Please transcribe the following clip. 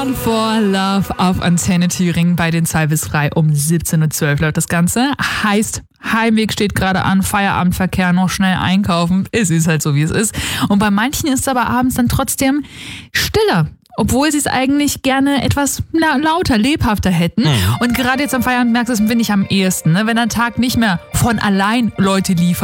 Run for Love auf Antenne Thüringen bei den 2 bis 3 um 17.12 Uhr läuft das Ganze. Heißt, Heimweg steht gerade an, Feierabendverkehr, noch schnell einkaufen. Es ist halt so, wie es ist. Und bei manchen ist es aber abends dann trotzdem stiller. Obwohl sie es eigentlich gerne etwas lauter, lebhafter hätten. Und gerade jetzt am Feierabend merkst du es, finde ich, am ehesten. Ne? Wenn der Tag nicht mehr von allein Leute liefert.